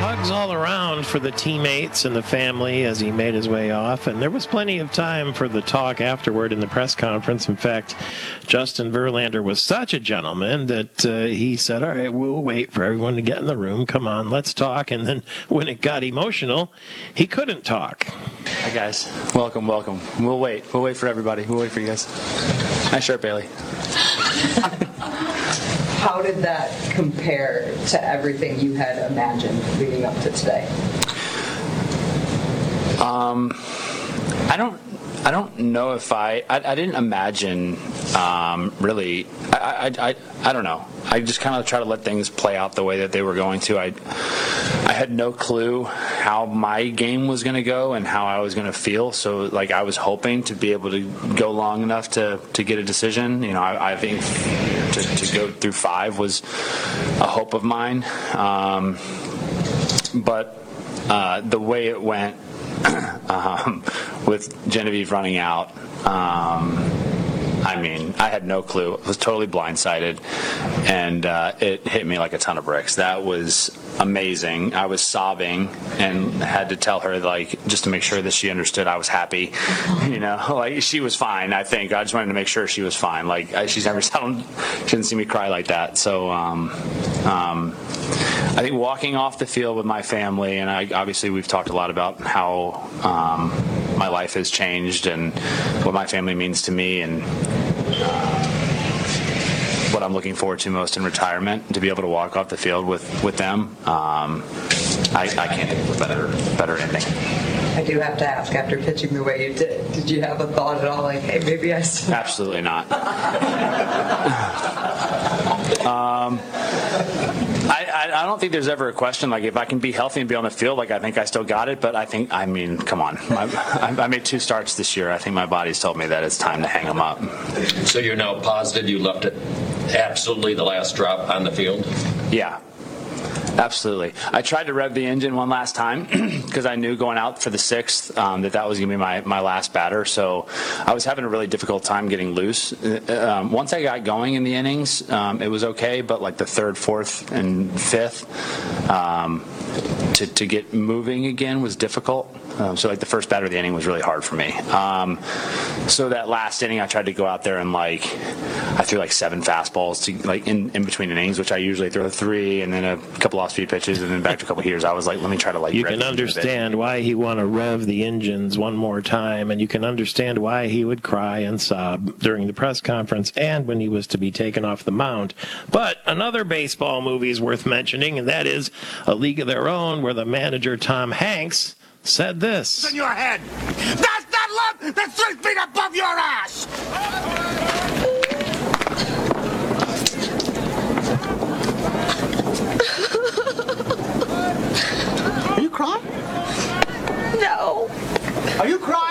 hugs all around for the teammates and the family as he made his way off, and there was plenty of time for the talk afterward in the press conference. In fact, Justin Verlander was such a gentleman that he said, all right, we'll wait for everyone to get in the room. Come on, let's talk. And then when it got emotional, he couldn't talk. Hi, guys. Welcome. We'll wait for everybody. We'll wait for you guys. Nice shirt, Bailey. How did that compare to everything you had imagined leading up to today? I don't know if I didn't imagine really. I don't know. I just kind of try to let things play out the way that they were going to. I had no clue how my game was going to go and how I was going to feel. So like I was hoping to be able to go long enough to get a decision. You know, I think to go through 5 was a hope of mine. But the way it went with Genevieve running out, I mean, I had no clue. I was totally blindsided, and it hit me like a ton of bricks. That was amazing. I was sobbing and had to tell her, like, just to make sure that she understood I was happy. You know, like, she was fine, I think. I just wanted to make sure she was fine. Like, she's never she didn't see me cry like that. So I think walking off the field with my family, and obviously we've talked a lot about how my life has changed and what my family means to me, and what I'm looking forward to most in retirement, to be able to walk off the field with them. I can't think of a better ending. I do have to ask, after pitching the way you did you have a thought at all, like, hey, maybe I still... Absolutely not. I don't think there's ever a question, like, if I can be healthy and be on the field, like, I think I still got it, but I mean, come on. I made 2 starts this year. I think my body's told me that it's time to hang them up. So you're now positive you left it absolutely the last drop on the field? Yeah. Absolutely. I tried to rev the engine one last time because I knew going out for the 6th that was going to be my last batter. So I was having a really difficult time getting loose. Once I got going in the innings, it was okay. But like the 3rd, 4th, and 5th, to get moving again was difficult. So like the first batter of the inning was really hard for me. So that last inning, I tried to go out there and I threw like 7 fastballs to like in between innings, which I usually throw 3, and then a couple off-speed pitches, and then back to a couple heaters. I was like, let me try to like. You can understand why he want to rev the engines one more time, and you can understand why he would cry and sob during the press conference and when he was to be taken off the mound. But another baseball movie is worth mentioning, and that is A League of Their Own, where the manager Tom Hanks said this. In your head. That's that lump that's 3 feet above your ass!